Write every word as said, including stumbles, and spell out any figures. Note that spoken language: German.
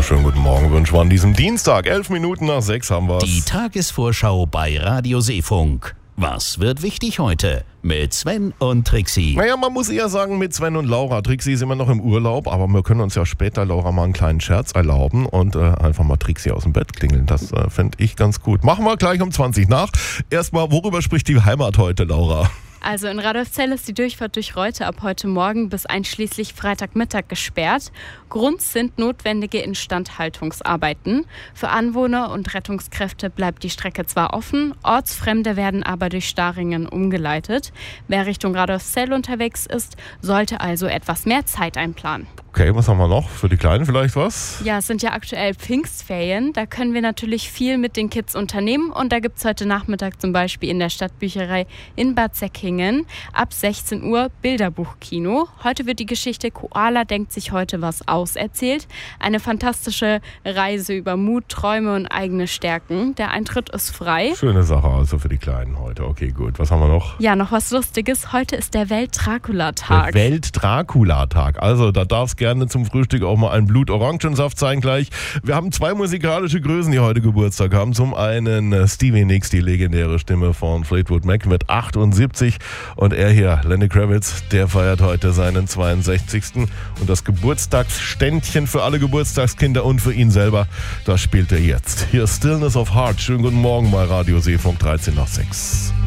wunderschönen guten Morgen wünschen wir an diesem Dienstag. Elf Minuten nach sechs haben wir es. Die Tagesvorschau bei Radio Seefunk. Was wird wichtig heute? Mit Sven und Trixie. Naja, man muss eher sagen mit Sven und Laura. Trixie ist immer noch im Urlaub, aber wir können uns ja später, Laura, mal einen kleinen Scherz erlauben und äh, einfach mal Trixie aus dem Bett klingeln. Das äh, fände ich ganz gut. Machen wir gleich um zwanzig nach. Erstmal, worüber spricht die Heimat heute, Laura? Also in Radolfzell ist die Durchfahrt durch Reute ab heute Morgen bis einschließlich Freitagmittag gesperrt. Grund sind notwendige Instandhaltungsarbeiten. Für Anwohner und Rettungskräfte bleibt die Strecke zwar offen, Ortsfremde werden aber durch Staringen umgeleitet. Wer Richtung Radolfzell unterwegs ist, sollte also etwas mehr Zeit einplanen. Okay, was haben wir noch? Für die Kleinen vielleicht was? Ja, es sind ja aktuell Pfingstferien. Da können wir natürlich viel mit den Kids unternehmen. Und da gibt es heute Nachmittag zum Beispiel in der Stadtbücherei in Bad Säckingen ab sechzehn Uhr Bilderbuchkino. Heute wird die Geschichte Koala denkt sich heute was aus erzählt. Eine fantastische Reise über Mut, Träume und eigene Stärken. Der Eintritt ist frei. Schöne Sache also für die Kleinen heute. Okay, gut. Was haben wir noch? Ja, noch was Lustiges. Heute ist der Welt-Dracula-Tag. Der Welt-Dracula-Tag. Also da darf es gerne zum Frühstück auch mal ein Blut-Orangensaft sein gleich. Wir haben zwei musikalische Größen, die heute Geburtstag haben. Zum einen Stevie Nicks, die legendäre Stimme von Fleetwood Mac mit achtundsiebzig. Und er hier, Lenny Kravitz, der feiert heute seinen zweiundsechzigsten Und das Geburtstagsständchen für alle Geburtstagskinder und für ihn selber, das spielt er jetzt. Hier ist Stillness of Heart. Schönen guten Morgen bei Radio Seefunk dreizehn nach sechs.